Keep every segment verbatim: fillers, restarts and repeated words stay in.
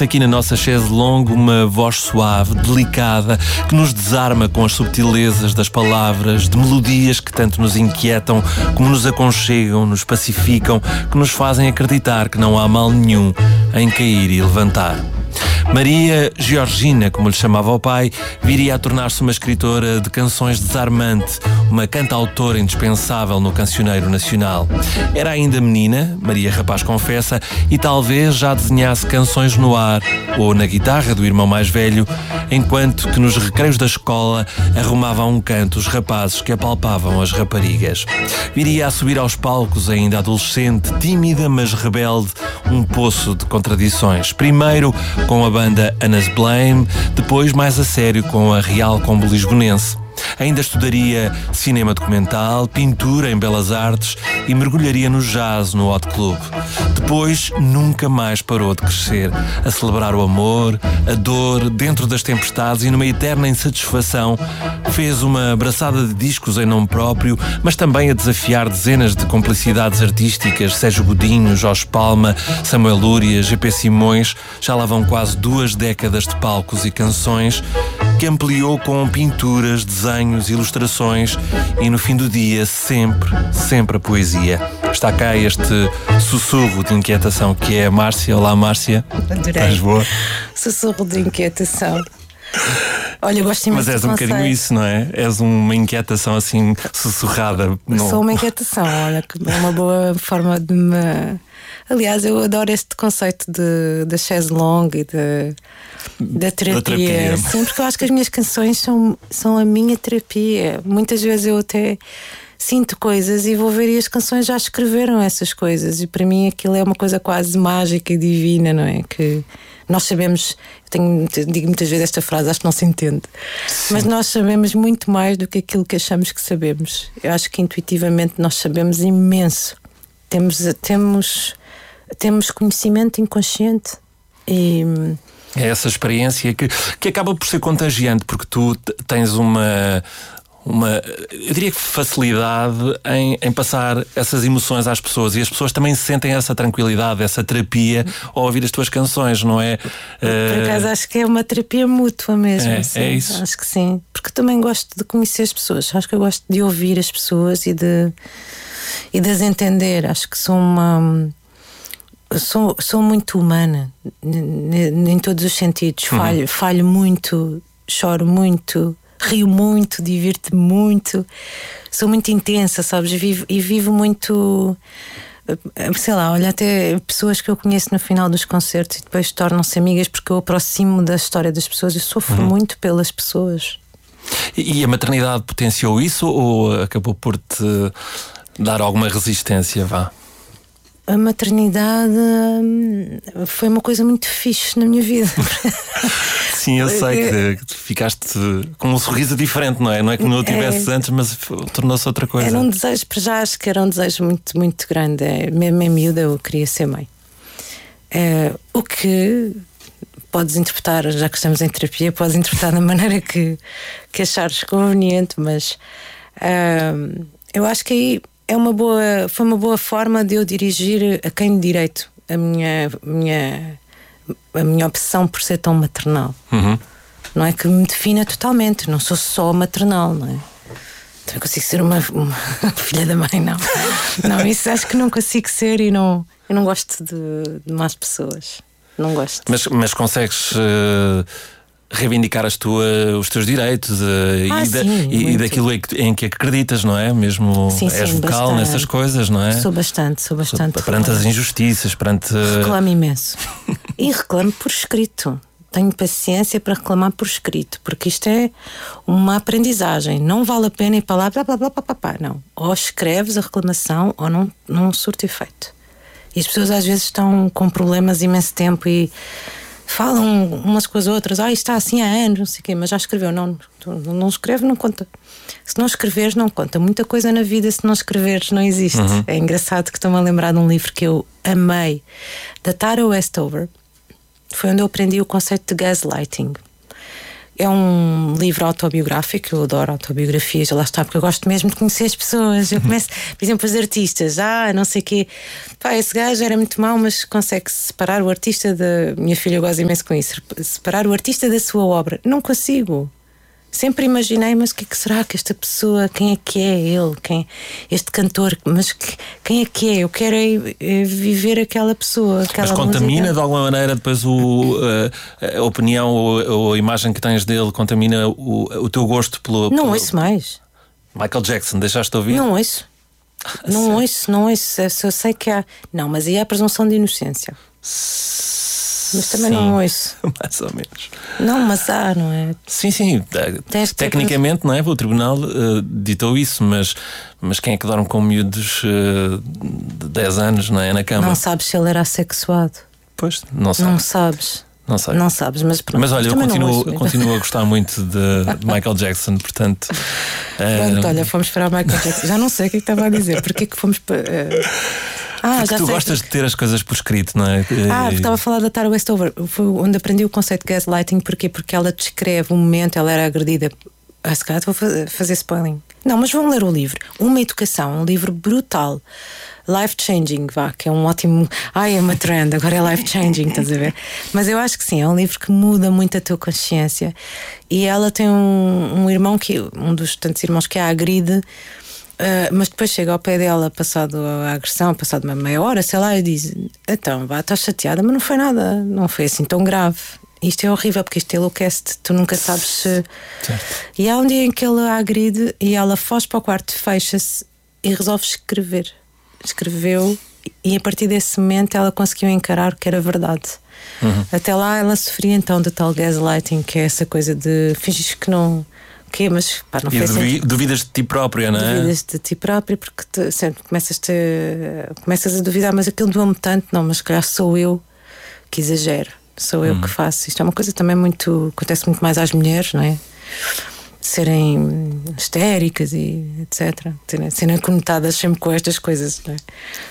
Sente-se aqui na nossa chaise longue uma voz suave, delicada, que nos desarma com as subtilezas das palavras, de melodias que tanto nos inquietam, como nos aconchegam, nos pacificam, que nos fazem acreditar que não há mal nenhum em cair e levantar. Maria Georgina, como lhe chamava o pai, viria a tornar-se uma escritora de canções desarmante, uma cantautora indispensável no cancioneiro nacional. Era ainda menina, Maria Rapaz confessa, e talvez já desenhasse canções no ar ou na guitarra do irmão mais velho, enquanto que nos recreios da escola arrumavam um canto os rapazes que apalpavam as raparigas. Viria a subir aos palcos ainda adolescente, tímida mas rebelde, um poço de contradições. Primeiro com a banda Anna's Blame, depois mais a sério com a Real Combo Lisbonense. Ainda estudaria cinema documental, pintura em belas artes e mergulharia no jazz no Hot Club. Depois nunca mais parou de crescer, a celebrar o amor, a dor, dentro das tempestades e numa eterna insatisfação. Fez uma abraçada de discos em nome próprio, mas também a desafiar dezenas de complicidades artísticas, Sérgio Godinho, Jorge Palma, Samuel Lúria, G P Simões. Já lá vão quase duas décadas de palcos e canções, que ampliou com pinturas, desenhos, ilustrações e no fim do dia sempre, sempre a poesia. Está cá este sussurro de inquietação que é a Márcia. Olá, Márcia. Adorei. Estás boa? Sussurro de inquietação. Olha, eu gosto imenso. Mas és um bocadinho isso, não é? És uma inquietação assim sussurrada. Não? Sou uma inquietação, olha, que é uma boa forma de me... Aliás, eu adoro este conceito de, de chaise longue e de, da terapia. Da terapia. Sim, porque eu acho que as minhas canções são, são a minha terapia. Muitas vezes eu até sinto coisas e vou ver e as canções já escreveram essas coisas. E para mim aquilo é uma coisa quase mágica e divina, não é? Que nós sabemos, eu tenho, digo muitas vezes esta frase, acho que não se entende. Sim. Mas nós sabemos muito mais do que aquilo que achamos que sabemos. Eu acho que intuitivamente nós sabemos imenso. Temos... temos Temos conhecimento inconsciente e... É essa experiência que, que acaba por ser contagiante, porque tu tens uma, uma eu diria que facilidade em, em passar essas emoções às pessoas, e as pessoas também sentem essa tranquilidade, essa terapia ao ouvir as tuas canções, não é? Por acaso acho que é uma terapia mútua mesmo. É, assim. é isso. Acho que sim, porque também gosto de conhecer as pessoas, acho que eu gosto de ouvir as pessoas e de, e de as entender. Acho que sou uma... Sou, sou muito humana em todos os sentidos. Falho, uhum. falho muito, choro muito, rio muito, divirto-me muito. Sou muito intensa, sabes? Vivo, e vivo muito, sei lá, olha, até pessoas que eu conheço no final dos concertos e depois tornam-se amigas porque eu aproximo da história das pessoas. Eu sofro uhum. muito pelas pessoas. E, e a maternidade potenciou isso ou acabou por te dar alguma resistência, vá? A maternidade foi uma coisa muito fixe na minha vida. Sim, eu sei que ficaste com um sorriso diferente, não é? Não é que não o tivesses é, antes, mas tornou-se outra coisa. Era um desejo, para já acho que era um desejo muito, muito grande. É, mesmo em miúda eu queria ser mãe. É, o que podes interpretar, já que estamos em terapia, podes interpretar da maneira que, que achares conveniente, mas uh, eu acho que aí é uma boa, foi uma boa forma de eu dirigir a quem de direito a minha, minha, a minha obsessão por ser tão maternal. Uhum. Não é que me defina totalmente, não sou só maternal, não é? Também consigo ser uma, uma filha da mãe, não. Não, isso acho que não consigo ser e não, eu não gosto de, de más pessoas. Não gosto. Mas, mas consegues uh, reivindicar as tuas, os teus direitos uh, ah, e, sim, da, e, e daquilo em que acreditas, não é? Mesmo sim, és sim, vocal bastante. Nessas coisas, não é? Sou bastante, sou bastante. Sou, perante as injustiças, perante. Reclamo imenso. E reclamo por escrito. Tenho paciência para reclamar por escrito, porque isto é uma aprendizagem. Não vale a pena ir para lá, blá, blá, blá, blá, blá, blá. Não. Ou escreves a reclamação ou não, não surte efeito. E as pessoas às vezes estão com problemas imenso tempo e falam umas com as outras. Ah, isto está assim há anos, não sei o quê, mas já escreveu. Não, não escreve, não conta. Se não escreveres, não conta. Muita coisa na vida, se não escreveres, não existe. Uhum. É engraçado que estou-me a lembrar de um livro que eu amei, da Tara Westover. Foi onde eu aprendi o conceito de gaslighting, É um livro autobiográfico, eu adoro autobiografias, lá está, porque eu gosto mesmo de conhecer as pessoas. Eu começo, por exemplo, os artistas, ah, não sei o quê, pá, esse gajo era muito mau, mas consegue separar o artista da. Minha filha goza imenso com isso, separar o artista da sua obra. Não consigo. Sempre imaginei, mas o que é que será que esta pessoa, quem é que é ele, quem, este cantor, mas que, quem é que é? Eu quero é, é viver aquela pessoa, aquela Mas contamina música. de alguma maneira depois o, a, a opinião ou, ou a imagem que tens dele, contamina o, o teu gosto pelo... Não pelo... ouço mais. Michael Jackson, deixaste de ouvir? Não ouço. Não ouço, não ouço. Eu sei que há... Não, mas aí há a presunção de inocência. Mas também sim, não ouço. Mais ou menos. Não, mas há, não é? Sim, sim. Tecnicamente, não é? O tribunal uh, ditou isso, mas, mas quem é que dorme com miúdos uh, de dez anos, não é? Na cama? Não sabes se ele era assexuado. Pois, não sabes. Não sabes. Não sei. Não sabes, mas pronto. Mas olha, eu continuo, eu continuo a gostar muito de, de Michael Jackson, portanto. Pronto, uh... olha, fomos para o Michael Jackson. Já não sei o que é que estava a dizer. Porque é que fomos para. Uh... Ah, porque já tu sei gostas que... de ter as coisas por escrito, não é? Ah, porque estava a falar da Tara Westover. Foi onde aprendi o conceito de gaslighting. Porquê? Porque ela descreve um momento, ela era agredida. Ah, se calhar vou fazer spoiling. Não, mas vão ler o livro. Uma Educação, um livro brutal. Life Changing, vá, que é um ótimo. Ai, é uma trend, agora é life changing, estás a ver? Mas eu acho que sim, é um livro que muda muito a tua consciência. E ela tem um, um irmão que, um dos tantos irmãos que a agride. Uh, mas depois chega ao pé dela, passado a agressão, passado uma meia hora, sei lá, e diz: então, vá, estás chateada, mas não foi nada, não foi assim tão grave. Isto é horrível, porque isto enlouquece-te, tu nunca sabes se. Certo. E há um dia em que ele a agride e ela foge para o quarto, fecha-se e resolve escrever. Escreveu, e a partir desse momento ela conseguiu encarar que era verdade. Uhum. Até lá ela sofria então de tal gaslighting, que é essa coisa de fingir que não. Que, mas, pá, não e foi duvi, sempre... duvidas de ti própria, não é? Duvidas de ti própria, porque te, sempre começas, -te, começas a duvidar, mas aquilo doeu-me tanto, não, mas se calhar sou eu que exagero, sou eu hum. que faço. Isto é uma coisa também muito. Acontece muito mais às mulheres, não é? Serem histéricas e etcétera. Serem conotadas sempre com estas coisas, não é?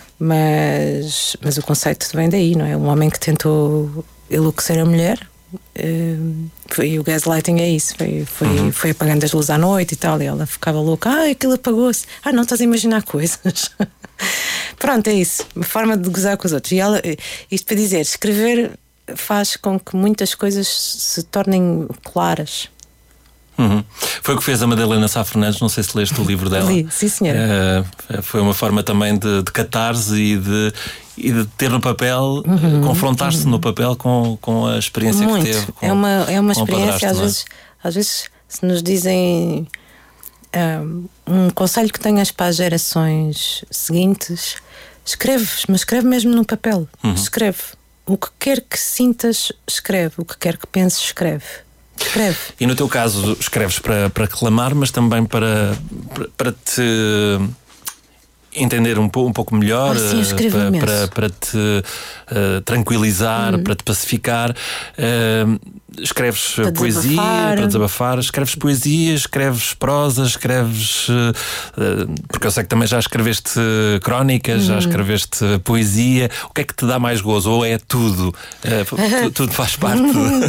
Mas, mas o conceito vem daí, não é? Um homem que tentou enlouquecer a mulher. Uh, foi, o gaslighting é isso, foi, foi, uhum. foi apagando as luzes à noite e tal, e ela ficava louca, ah, aquilo apagou-se, ah, não estás a imaginar coisas. Pronto, é isso, uma forma de gozar com os outros. E ela, isto para dizer, escrever faz com que muitas coisas se tornem claras. Uhum. Foi o que fez a Madalena Sá Fernandes, não sei se leste o livro dela. Li, sim, senhora. Uh, foi uma forma também de, de catarse e de, e de ter no papel, uhum, confrontar-se uhum. no papel com, com a experiência Muito. que teve. Com, é uma, é uma experiência, às, é? vezes, às vezes, se nos dizem um, um conselho que tenhas para as gerações seguintes, escreves, mas escreve mesmo no papel. Uhum. Escreve. O que quer que sintas, escreve. O que quer que penses, escreve. Escreve. E no teu caso escreves para, para reclamar, mas também para, para, para te entender um, um pouco melhor, ah, sim, para, para, para te uh, tranquilizar, hum. para te pacificar. Uh, escreves para poesia, desabafar. para desabafar, escreves poesia, escreves prosa, escreves. Uh, porque eu sei que também já escreveste crónicas, hum. já escreveste poesia. O que é que te dá mais gozo? Ou é tudo? Uh, tudo faz parte.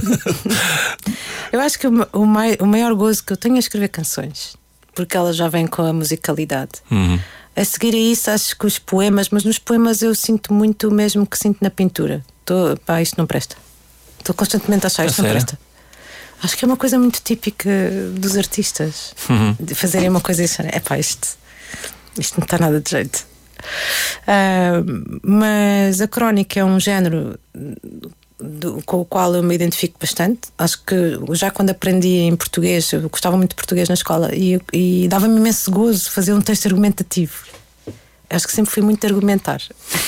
Eu acho que o, o, mai, o maior gozo que eu tenho é escrever canções, porque elas já vêm com a musicalidade. Uhum. A seguir a isso, acho que os poemas, mas nos poemas eu sinto muito o mesmo que sinto na pintura. Tô, pá, isto não presta. Estou constantemente a achar isto é não sério? Presta. Acho que é uma coisa muito típica dos artistas, uhum. de fazerem uma coisa e acharem, é pá, isto, isto não está nada de jeito. Uh, mas a crónica é um género do, com o qual eu me identifico bastante. Acho que já quando aprendi em português, eu gostava muito de português na escola, e, e dava-me imenso gozo fazer um texto argumentativo. Acho que sempre fui muito de argumentar.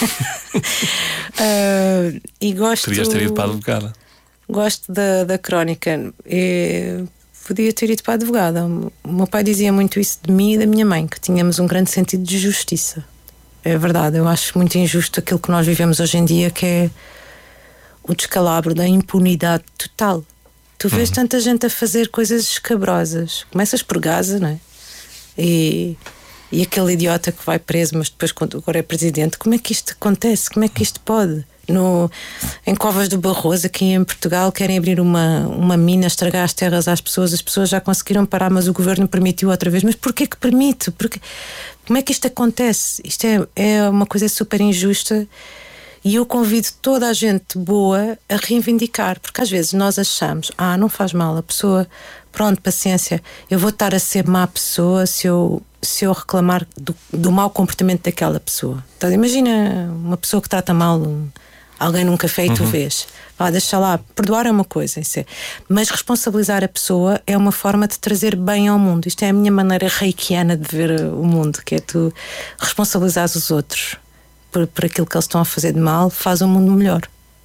uh, e gosto. Podias ter ido para a advogada. Gosto da, da crónica. E podia ter ido para a advogada. O meu pai dizia muito isso de mim e da minha mãe, que tínhamos um grande sentido de justiça. É verdade, eu acho muito injusto aquilo que nós vivemos hoje em dia, que é o descalabro da impunidade total. Tu vês uhum. tanta gente a fazer coisas escabrosas. Começas por Gaza, não é? E, e aquele idiota que vai preso, mas depois, quando agora é presidente, como é que isto acontece? Como é que isto pode? No, em Covas do Barroso, aqui em Portugal, querem abrir uma, uma mina, estragar as terras às pessoas. As pessoas já conseguiram parar, mas o governo permitiu outra vez. Mas porquê que permite? Porque, como é que isto acontece? Isto é, é uma coisa super injusta. E eu convido toda a gente boa a reivindicar, porque às vezes nós achamos, ah, não faz mal, a pessoa, pronto, paciência, eu vou estar a ser má pessoa se eu, se eu reclamar do, do mau comportamento daquela pessoa. Então, imagina uma pessoa que trata mal alguém num café e tu uhum. vês, ah, deixa lá, perdoar é uma coisa, isso é. Mas responsabilizar a pessoa é uma forma de trazer bem ao mundo. Isto é a minha maneira reikiana de ver o mundo, que é tu responsabilizares os outros Por, por aquilo que eles estão a fazer de mal, faz o mundo melhor.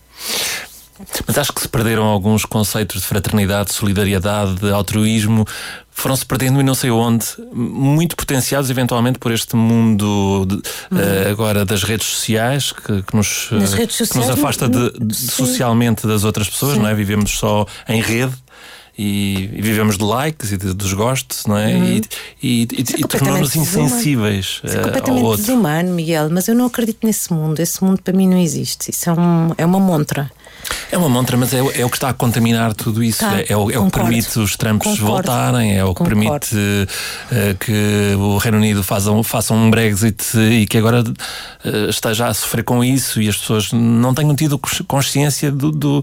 Mas acho que se perderam alguns conceitos de fraternidade, de solidariedade, de altruísmo, foram-se perdendo e não sei onde, muito potenciados eventualmente por este mundo de, uhum. uh, agora das redes sociais, que, que, nos, uh, redes sociais, que nos afasta de, de, socialmente das outras pessoas, Sim. não é? Vivemos só em rede. E, e vivemos de likes e de, dos gostos, não é? Uhum. E, e, e, e tornamos-nos insensíveis Isso é completamente ao outro. desumano, Miguel, mas eu não acredito nesse mundo. Esse mundo para mim não existe. Isso é, um, é uma montra. É uma montra, mas é, é o que está a contaminar tudo isso. Tá, é, é, o, é o que permite os Trumps concordo. voltarem, é o que concordo. permite uh, que o Reino Unido faça um, faça um Brexit e que agora uh, esteja a sofrer com isso e as pessoas não tenham tido consciência do, do,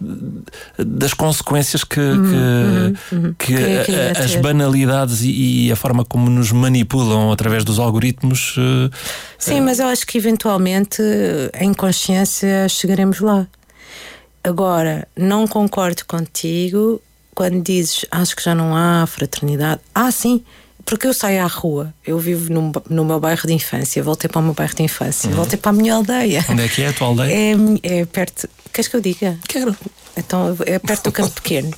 das consequências que, uhum, que, uhum, uhum. que, que a, as banalidades e, e a forma como nos manipulam através dos algoritmos. Uh, Sim, uh, mas eu acho que eventualmente em consciência chegaremos lá. Agora, não concordo contigo quando dizes acho que já não há fraternidade. Ah, sim, porque eu saio à rua. Eu vivo num, no meu bairro de infância. Voltei para o meu bairro de infância. Uhum. Voltei para a minha aldeia. Onde é que é a tua aldeia? É, é perto. Queres que eu diga? Quero. Então, é perto do Campo Pequeno.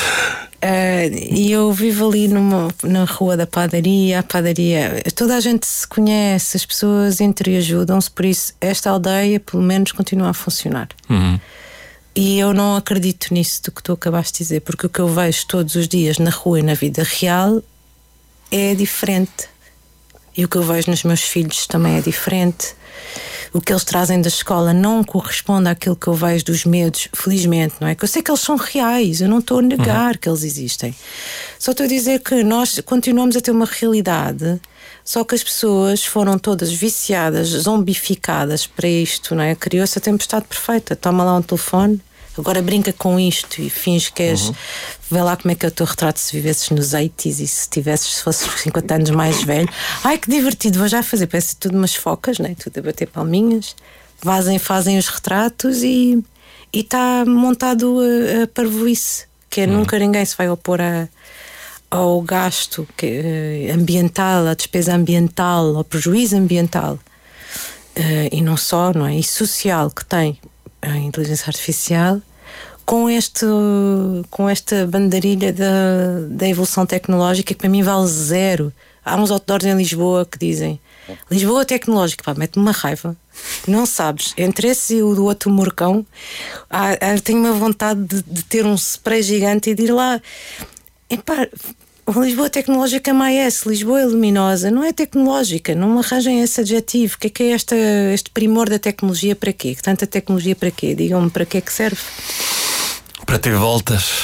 Uh, e eu vivo ali numa, na rua da padaria. A padaria, toda a gente se conhece, as pessoas entreajudam-se. Por isso, esta aldeia, pelo menos, continua a funcionar. Uhum. E eu não acredito nisso do que tu acabaste de dizer, porque o que eu vejo todos os dias na rua e na vida real é diferente. E o que eu vejo nos meus filhos também é diferente. O que eles trazem da escola não corresponde àquilo que eu vejo dos medos, felizmente, não é? Que eu sei que eles são reais, eu não estou a negar uhum. que eles existem. Só estou a dizer que nós continuamos a ter uma realidade, só que as pessoas foram todas viciadas, zombificadas para isto, não é? Criou-se a tempestade perfeita, toma lá um telefone, agora brinca com isto e finge que és. Uhum. Vê lá como é que é o teu retrato se vivesses nos oitenta e se tivesses, se fosses cinquenta anos mais velho. Ai, que divertido, vou já fazer. Parece tudo umas focas, né? Tudo a bater palminhas. Fazem, fazem os retratos e está montado a, a parvoíce, que é uhum. nunca ninguém se vai opor a, ao gasto que, ambiental, à despesa ambiental, ao prejuízo ambiental. Uh, e não só, não é? E social que tem a inteligência artificial. Com, este, com esta bandarilha da, da evolução tecnológica que para mim vale zero. Há uns outdoors em Lisboa que dizem Lisboa tecnológica, pá, mete-me uma raiva. Não sabes, entre esse e o do outro Morcão, há, há, tenho uma vontade de, de ter um spray gigante e de ir lá. Epá, Lisboa tecnológica é mais Lisboa é luminosa, não é tecnológica, não me arranjem esse adjetivo. O que é que é esta, este primor da tecnologia para quê? Tanta tecnologia para quê? Digam-me para que é que serve? Para ter voltas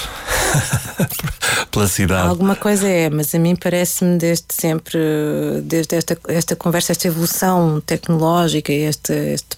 pela cidade. Alguma coisa é, mas a mim parece-me desde sempre, desde esta, esta conversa, esta evolução tecnológica, este, este,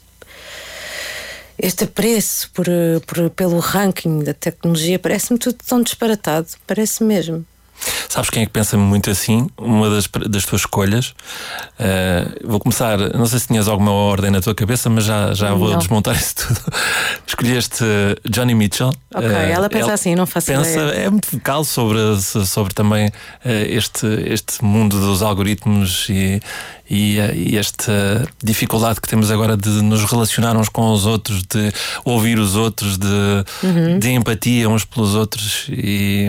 este apreço por, por, pelo ranking da tecnologia, parece-me tudo tão disparatado, parece mesmo. Sabes quem é que pensa muito assim? Uma das, das tuas escolhas. Uh, vou começar, não sei se tinhas alguma ordem na tua cabeça, mas já, já vou não. desmontar isso tudo. Escolheste Joni Mitchell. Ok, uh, ela pensa ela assim, não faço pensa, ideia. É muito vocal sobre, sobre também uh, este, este mundo dos algoritmos e, e, uh, e esta dificuldade que temos agora de nos relacionar uns com os outros, de ouvir os outros, de, uhum. de empatia uns pelos outros. E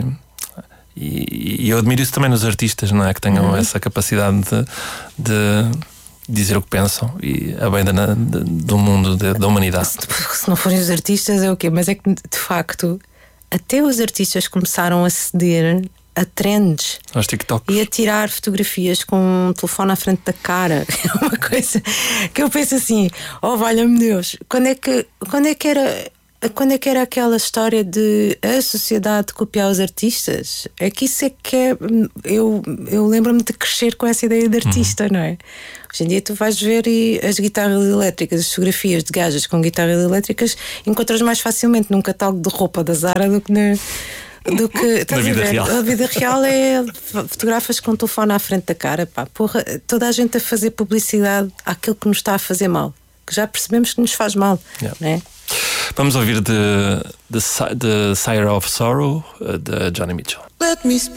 E, e eu admiro isso também nos artistas, não é? Que tenham uhum. essa capacidade de, de dizer o que pensam e a bem da, de, do mundo, de, da humanidade. Se, se não forem os artistas, é o quê? Mas é que, de facto, até os artistas começaram a ceder a trends. Aos TikToks. E a tirar fotografias com um telefone à frente da cara. É uma coisa que eu penso assim: oh, valha-me Deus, quando é que, quando é que era. Quando é que era aquela história de a sociedade copiar os artistas? É que isso é que é. Eu, eu lembro-me de crescer com essa ideia de artista, uhum. não é? Hoje em dia tu vais ver e as guitarras elétricas, as fotografias de gajas com guitarras elétricas, encontras mais facilmente num catálogo de roupa da Zara do que na. Do que, na vida a, real. a vida real é fotografas com o telefone à frente da cara. Pá, porra, toda a gente a fazer publicidade àquilo que nos está a fazer mal, que já percebemos que nos faz mal, yeah. não é? Vamos ouvir The, the, the Sire of Sorrow, de Johnny Mitchell. Let me speak.